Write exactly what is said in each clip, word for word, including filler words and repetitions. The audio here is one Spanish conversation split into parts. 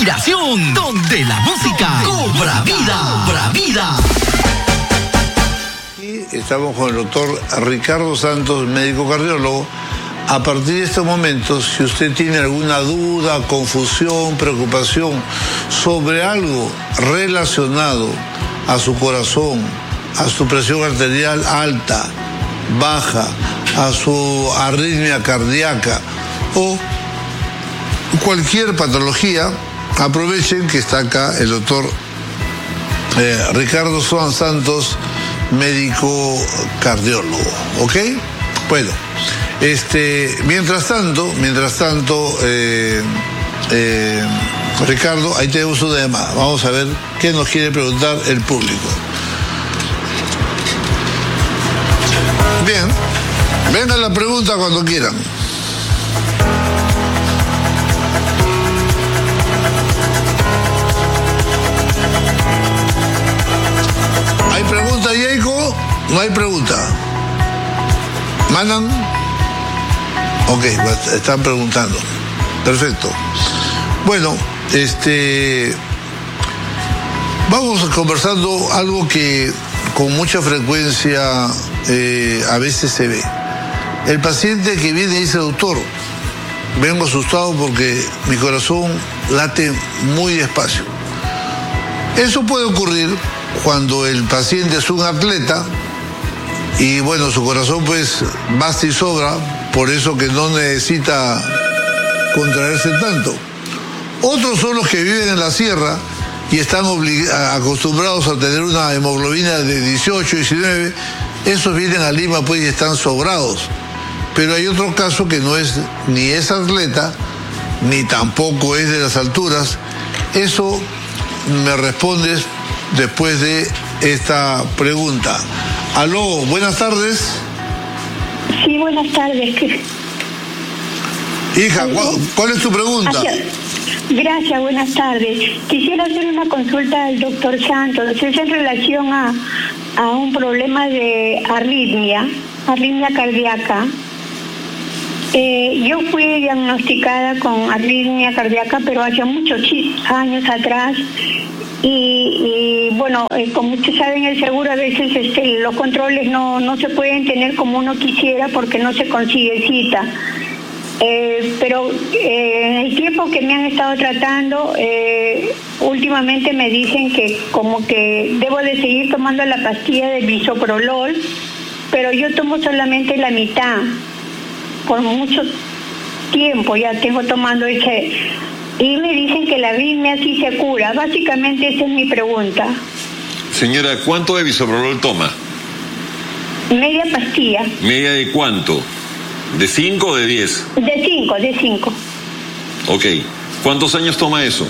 inspiración, donde la música cobra vida, cobra vida. Y estamos con el doctor Ricardo Santos, médico cardiólogo. A partir de estos momentos, si usted tiene alguna duda, confusión, preocupación sobre algo relacionado a su corazón, a su presión arterial alta, baja, a su arritmia cardíaca o cualquier patología, aprovechen que está acá el doctor eh, Ricardo Santos, médico cardiólogo, ¿ok? Bueno, este, mientras tanto, mientras tanto, eh, eh, Ricardo, ahí tenemos una llamada. Vamos a ver qué nos quiere preguntar el público. Bien, venga la pregunta cuando quieran. ¿Hay pregunta, Yeiko? No hay pregunta. ¿Mandan? Ok, están preguntando. Perfecto. Bueno, este, vamos conversando algo que con mucha frecuencia eh, a veces se ve. El paciente que viene y dice, doctor, vengo asustado porque mi corazón late muy despacio. Eso puede ocurrir cuando el paciente es un atleta y bueno, su corazón pues basta y sobra, por eso que no necesita contraerse tanto. Otros son los que viven en la sierra y están acostumbrados a tener una hemoglobina de dieciocho, diecinueve, esos vienen a Lima pues y están sobrados. Pero hay otro caso que no es ni es atleta, ni tampoco es de las alturas. Eso me respondes después de esta pregunta. Aló, buenas tardes. Sí, buenas tardes. Hija, ¿cuál, cuál es tu pregunta? Gracias, buenas tardes. Quisiera hacer una consulta al doctor Santos. Es en relación a, a un problema de arritmia, arritmia cardíaca. Eh, yo fui diagnosticada con arritmia cardíaca, pero hace muchos años atrás. Y, y bueno, eh, como ustedes saben, el seguro a veces este, los controles no, no se pueden tener como uno quisiera porque no se consigue cita. Eh, pero eh, en el tiempo que me han estado tratando, eh, últimamente me dicen que como que debo de seguir tomando la pastilla del bisoprolol, pero yo tomo solamente la mitad, por mucho tiempo ya tengo tomando ese, y me dicen que la arritmia sí se cura. Básicamente esa es mi pregunta. Señora, ¿cuánto de bisoprolol toma? Media pastilla. ¿Media de cuánto? ¿De cinco o de diez? De cinco, de cinco. Ok. ¿Cuántos años toma eso?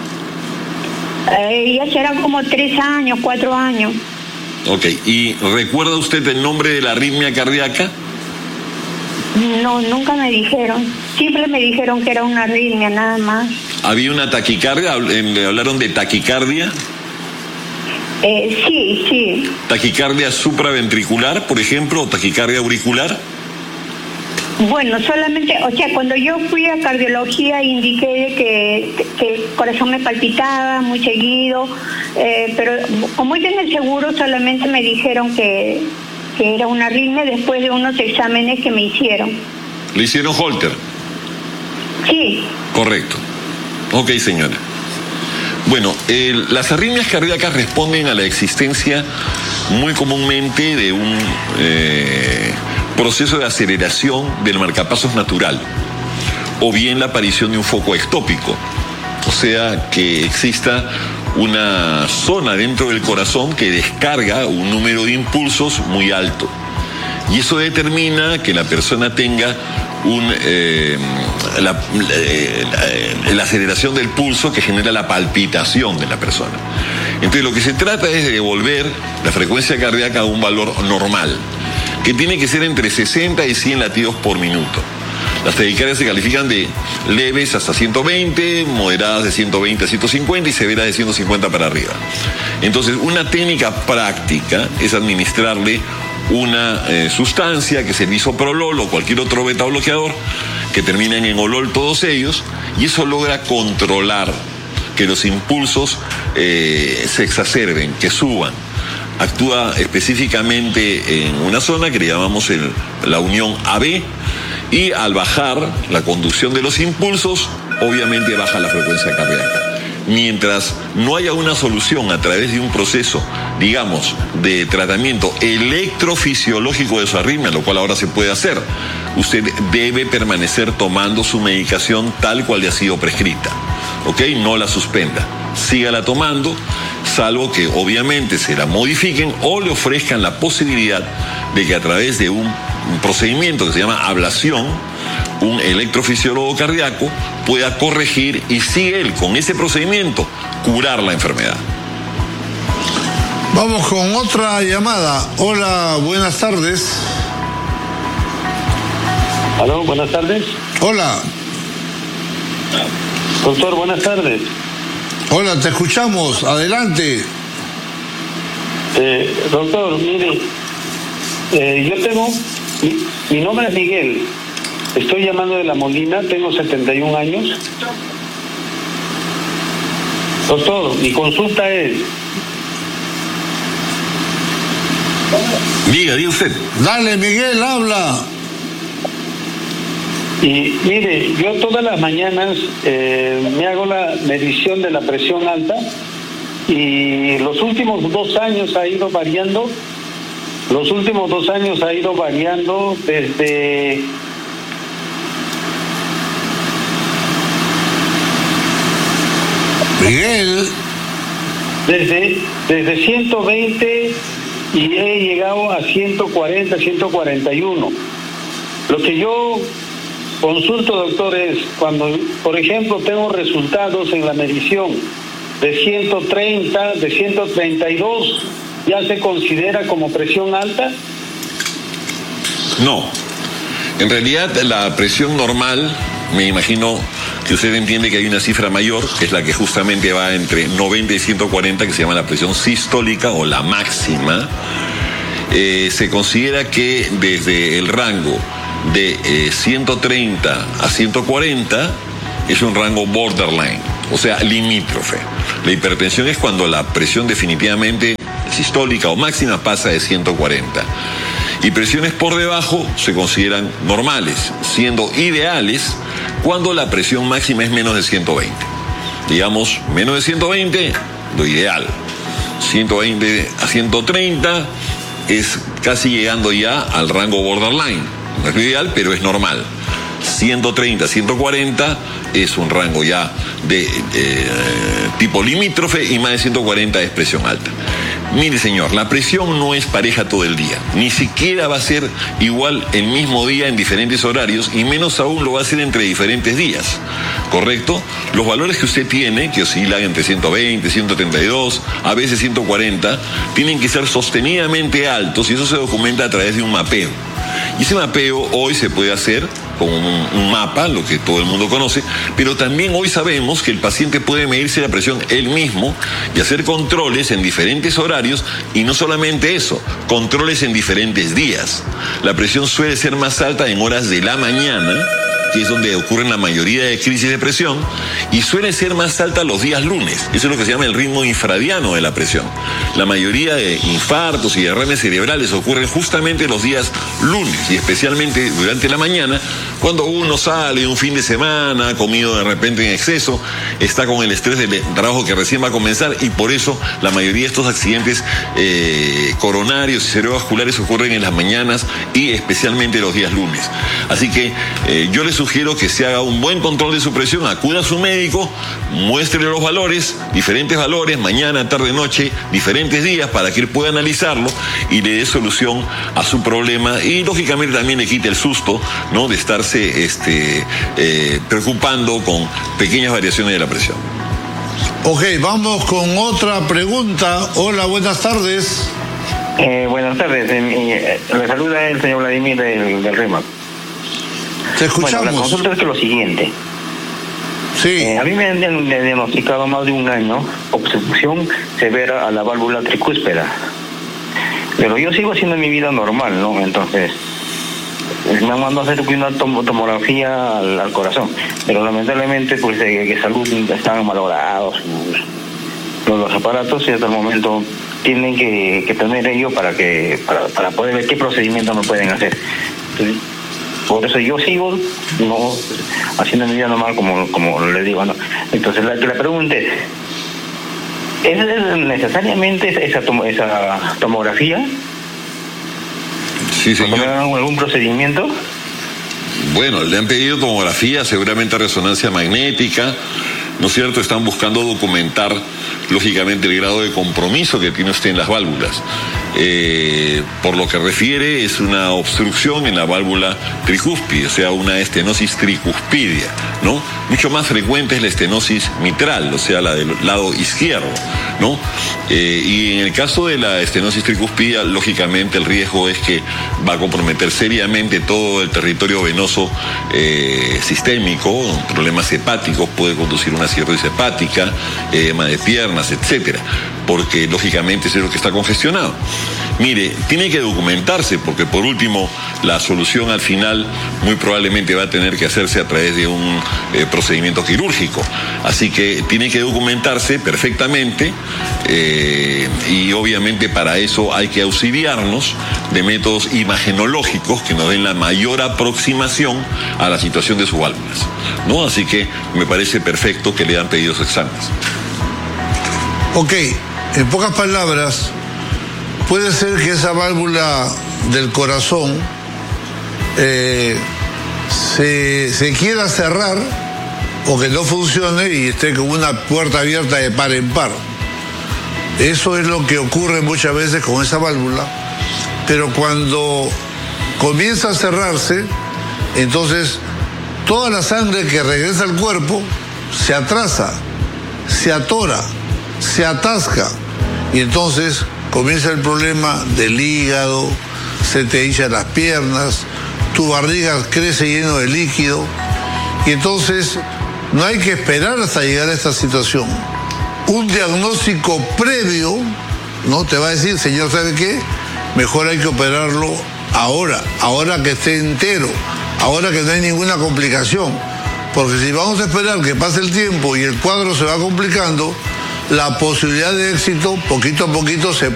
Eh, ya serán como tres años, cuatro años. Ok. ¿Y recuerda usted el nombre de la arritmia cardíaca? No, nunca me dijeron. Siempre me dijeron que era una arritmia, nada más. ¿Había una taquicardia? ¿Le hablaron de taquicardia? Eh, sí, sí. ¿Taquicardia supraventricular, por ejemplo, o taquicardia auricular? Bueno, solamente, o sea, cuando yo fui a cardiología indiqué que, que el corazón me palpitaba muy seguido, eh, pero como yo en el seguro solamente me dijeron que, que era una arritmia después de unos exámenes que me hicieron. ¿Le hicieron Holter? Sí. Correcto. Ok, señora. Bueno, el, las arritmias cardíacas responden a la existencia muy comúnmente de un eh, proceso de aceleración del marcapasos natural, o bien la aparición de un foco ectópico, o sea, que exista una zona dentro del corazón que descarga un número de impulsos muy alto. Y eso determina que la persona tenga un, eh, la, la, la aceleración del pulso que genera la palpitación de la persona. Entonces lo que se trata es de devolver la frecuencia cardíaca a un valor normal, que tiene que ser entre sesenta y cien latidos por minuto. Las taquicardias se califican de leves hasta ciento veinte, moderadas de ciento veinte a ciento cincuenta y severas de ciento cincuenta para arriba. Entonces, una técnica práctica es administrarle una eh, sustancia que es el bisoprolol o cualquier otro beta bloqueador que terminan en olol todos ellos, y eso logra controlar que los impulsos eh, se exacerben, que suban. Actúa específicamente en una zona que le llamamos el, la unión A B, y al bajar la conducción de los impulsos, obviamente baja la frecuencia cardíaca. Mientras no haya una solución a través de un proceso, digamos, de tratamiento electrofisiológico de su arritmia, lo cual ahora se puede hacer, usted debe permanecer tomando su medicación tal cual le ha sido prescrita, ¿ok? No la suspenda, sígala tomando, salvo que obviamente se la modifiquen o le ofrezcan la posibilidad de que a través de un, un procedimiento que se llama ablación, un electrofisiólogo cardíaco pueda corregir y si él con ese procedimiento curar la enfermedad. Vamos con otra llamada. Hola, buenas tardes. Aló, buenas tardes. Hola. Doctor, buenas tardes. Hola, te escuchamos. Adelante. Eh, doctor, mire, eh, yo tengo, mi, mi nombre es Miguel. Estoy llamando de La Molina, tengo setenta y un años. Doctor, mi consulta es... Diga, diga usted. Dale, Miguel, habla. Y mire, yo todas las mañanas eh, me hago la medición de la presión alta y los últimos dos años ha ido variando, los últimos dos años ha ido variando desde... Miguel. Desde, desde ciento veinte y he llegado a ciento cuarenta, ciento cuarenta y uno. Lo que yo consulto, doctor, es cuando, por ejemplo, tengo resultados en la medición de ciento treinta, de ciento treinta y dos, ¿ya se considera como presión alta? No. En realidad, la presión normal, me imagino que usted entiende que hay una cifra mayor, que es la que justamente va entre noventa y ciento cuarenta, que se llama la presión sistólica o la máxima. Eh, se considera que desde el rango de eh, ciento treinta a ciento cuarenta es un rango borderline, o sea, limítrofe. La hipertensión es cuando la presión definitivamente sistólica o máxima pasa de ciento cuarenta. Y presiones por debajo se consideran normales, siendo ideales cuando la presión máxima es menos de ciento veinte. Digamos, menos de ciento veinte, lo ideal. ciento veinte a ciento treinta es casi llegando ya al rango borderline. No es lo ideal, pero es normal. ciento treinta a ciento cuarenta es un rango ya de eh, tipo limítrofe y más de ciento cuarenta es presión alta. Mire, señor, la presión no es pareja todo el día, ni siquiera va a ser igual el mismo día en diferentes horarios y menos aún lo va a ser entre diferentes días, ¿correcto? Los valores que usted tiene, que oscilan entre ciento veinte, ciento treinta y dos, a veces ciento cuarenta, tienen que ser sostenidamente altos y eso se documenta a través de un mapeo. Y ese mapeo hoy se puede hacer con un, un mapa, lo que todo el mundo conoce, pero también hoy sabemos que el paciente puede medirse la presión él mismo y hacer controles en diferentes horarios y no solamente eso, controles en diferentes días. La presión suele ser más alta en horas de la mañana, que es donde ocurren la mayoría de crisis de presión, y suele ser más alta los días lunes. Eso es lo que se llama el ritmo infradiano de la presión. La mayoría de infartos y derrames cerebrales ocurren justamente los días lunes, y especialmente durante la mañana, cuando uno sale un fin de semana, ha comido de repente en exceso, está con el estrés del trabajo que recién va a comenzar, y por eso la mayoría de estos accidentes eh, coronarios y cerebrovasculares ocurren en las mañanas y especialmente los días lunes. Así que eh, yo les sugiero que se haga un buen control de su presión, acuda a su médico, muéstrele los valores, diferentes valores, mañana, tarde, noche, diferentes días, para que él pueda analizarlo y le dé solución a su problema y lógicamente también le quite el susto, ¿no?, de estarse este, eh, preocupando con pequeñas variaciones de la presión. Ok, vamos con otra pregunta. Hola, buenas tardes. Eh, buenas tardes, eh, le saluda el señor Vladimir del, del REMAC. Te escuchamos. Bueno, la consulta es que lo siguiente. Sí. Eh, a mí me han diagnosticado más de un año obstrucción severa a la válvula tricúspida. Pero yo sigo haciendo mi vida normal, ¿no? Entonces, me han mandado a hacer una tom tomografía al, al corazón, pero lamentablemente pues de, de salud están malogrados los, los aparatos y hasta el momento tienen que, que tener ellos para que para, para poder ver qué procedimiento me pueden hacer. Entonces, por eso yo sigo no haciendo mi vida normal como como le digo, ¿no? Entonces la que la pregunta es, ¿es necesariamente esa, tom esa tomografía? Sí, señor. ¿Algún procedimiento? Bueno, le han pedido tomografía, seguramente resonancia magnética, ¿no es cierto? Están buscando documentar, lógicamente, el grado de compromiso que tiene usted en las válvulas. Eh, por lo que refiere, es una obstrucción en la válvula tricúspide, o sea, una estenosis tricuspidia, ¿no? Mucho más frecuente es la estenosis mitral, o sea, la del lado izquierdo, ¿no? Eh, y en el caso de la estenosis tricuspidia, lógicamente, el riesgo es que va a comprometer seriamente todo el territorio venoso eh, sistémico, problemas hepáticos, puede conducir a una cirrosis hepática, edema de piernas, etcétera, porque lógicamente es lo que está congestionado. Mire, tiene que documentarse, porque por último la solución al final muy probablemente va a tener que hacerse a través de un eh, procedimiento quirúrgico, así que tiene que documentarse perfectamente eh, y obviamente para eso hay que auxiliarnos de métodos imagenológicos que nos den la mayor aproximación a la situación de sus válvulas, ¿no? Así que me parece perfecto que le han pedido esos exámenes. Ok, en pocas palabras, puede ser que esa válvula del corazón eh, se, se quiera cerrar o que no funcione y esté con una puerta abierta de par en par. Eso es lo que ocurre muchas veces con esa válvula, pero cuando comienza a cerrarse, entonces toda la sangre que regresa al cuerpo se atrasa, se atora, se atasca, y entonces comienza el problema del hígado, se te hinchan las piernas, tu barriga crece lleno de líquido, y entonces no hay que esperar hasta llegar a esta situación. Un diagnóstico previo, ¿no? Te va a decir, señor, ¿sabe qué? Mejor hay que operarlo ahora, ahora que esté entero, ahora que no hay ninguna complicación, porque si vamos a esperar que pase el tiempo y el cuadro se va complicando, la posibilidad de éxito poquito a poquito se